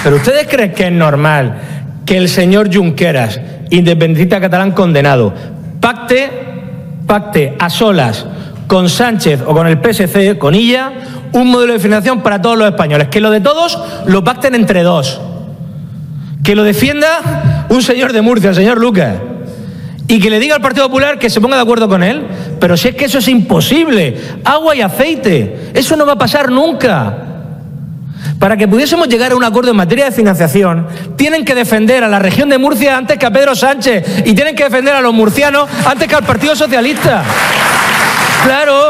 ¿Pero ustedes creen que es normal que el señor Junqueras, independentista catalán condenado, pacte a solas con Sánchez o con el PSC, con Illa, un modelo de financiación para todos los españoles? Que lo de todos lo pacten entre dos. Que lo defienda un señor de Murcia, el señor Lucas. Y que le diga al Partido Popular que se ponga de acuerdo con él. Pero si es que eso es imposible. Agua y aceite. Eso no va a pasar nunca. Para que pudiésemos llegar a un acuerdo en materia de financiación, tienen que defender a la región de Murcia antes que a Pedro Sánchez. Y tienen que defender a los murcianos antes que al Partido Socialista. ¡Claro!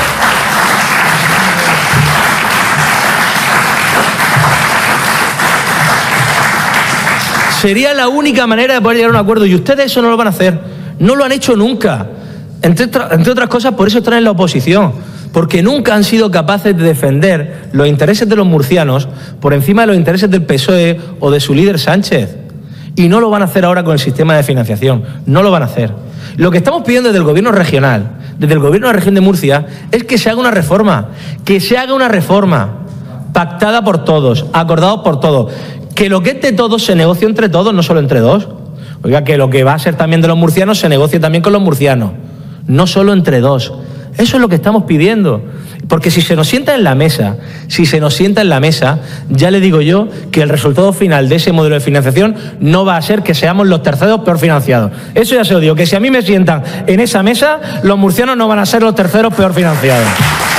Sería la única manera de poder llegar a un acuerdo. Y ustedes eso no lo van a hacer. No lo han hecho nunca. Entre otras cosas, por eso están en la oposición. Porque nunca han sido capaces de defender los intereses de los murcianos por encima de los intereses del PSOE o de su líder Sánchez. Y no lo van a hacer ahora con el sistema de financiación. No lo van a hacer. Lo que estamos pidiendo desde el gobierno regional, desde el gobierno de la región de Murcia, es que se haga una reforma. Que se haga una reforma pactada por todos, acordada por todos. Que lo que es de todos se negocie entre todos, no solo entre dos. Oiga, que lo que va a ser también de los murcianos se negocie también con los murcianos. No solo entre dos. Eso es lo que estamos pidiendo. Porque si se nos sienta en la mesa, ya le digo yo que el resultado final de ese modelo de financiación no va a ser que seamos los terceros peor financiados. Eso ya se lo digo, que si a mí me sientan en esa mesa, los murcianos no van a ser los terceros peor financiados.